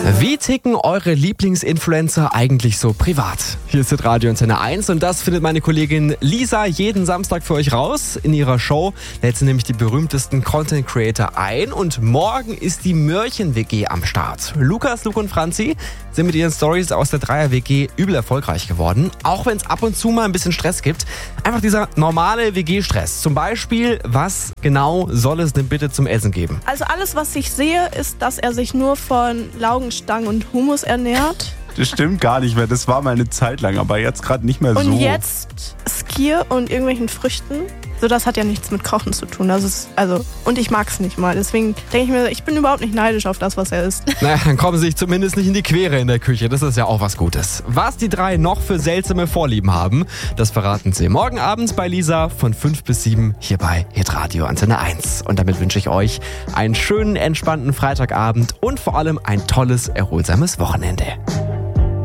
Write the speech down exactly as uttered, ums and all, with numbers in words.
Wie ticken eure Lieblingsinfluencer eigentlich so privat? Hier ist Radio Antenne eins und das findet meine Kollegin Lisa jeden Samstag für euch raus. In ihrer Show lädt sie nämlich die berühmtesten Content Creator ein und morgen ist die Mörchen-W G am Start. Lukas, Luke und Franzi sind mit ihren Stories aus der Dreier-W G übel erfolgreich geworden, auch wenn es ab und zu mal ein bisschen Stress gibt. Einfach dieser normale W G-Stress. Zum Beispiel, was genau soll es denn bitte zum Essen geben? Also alles, was ich sehe, ist, dass er sich nur von Laugenstangen und Hummus ernährt. Das stimmt gar nicht mehr. Das war mal eine Zeit lang, aber jetzt gerade nicht mehr so. Und jetzt Skier und irgendwelchen Früchten. So, das hat ja nichts mit Kochen zu tun. Das ist, also, und ich mag es nicht mal. Deswegen denke ich mir, ich bin überhaupt nicht neidisch auf das, was er isst. Naja, dann kommen sie sich zumindest nicht in die Quere in der Küche. Das ist ja auch was Gutes. Was die drei noch für seltsame Vorlieben haben, das verraten sie morgen abends bei Lisa von fünf bis sieben hier bei Hitradio Antenne eins. Und damit wünsche ich euch einen schönen, entspannten Freitagabend und vor allem ein tolles, erholsames Wochenende.